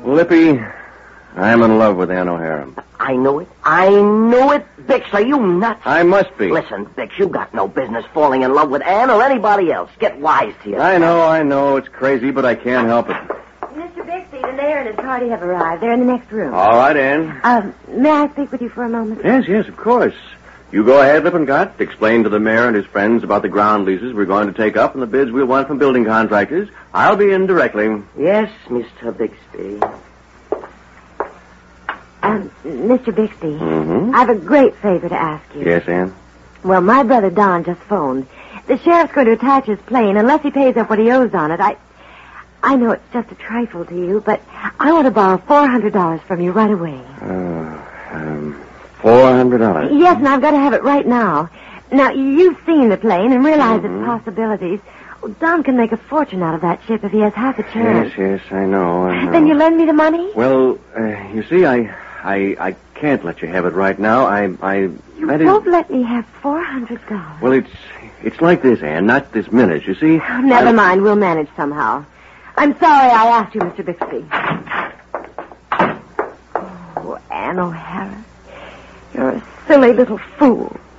Lippy, I'm in love with Ann O'Hara. I knew it. I knew it. Bix, are you nuts? I must be. Listen, Bix, you got no business falling in love with Ann or anybody else. Get wise to yourself. I know. It's crazy, but I can't help it. Mr. Bixby, the mayor and his party have arrived. They're in the next room. All right, Ann. May I speak with you for a moment? Yes, of course. You go ahead, Lippincott. Explain to the mayor and his friends about the ground leases we're going to take up and the bids we'll want from building contractors. I'll be in directly. Yes, Mr. Bixby. Mr. Bixby, Mm-hmm. I have a great favor to ask you. Yes, Ann? Well, my brother Don just phoned. The sheriff's going to attach his plane unless he pays up what he owes on it. I know it's just a trifle to you, but I want to borrow $400 from you right away. $400. Yes, and I've got to have it right now. Now, you've seen the plane and realize its possibilities. Don can make a fortune out of that ship if he has half a chance. Yes, I know. Then you lend me the money? Well, you see, I can't let you have it right now. You won't let me have $400. Well, it's like this, Ann. Not this minute, you see. Never mind. We'll manage somehow. I'm sorry I asked you, Mr. Bixby. Oh, Ann O'Hara. You're a silly little fool.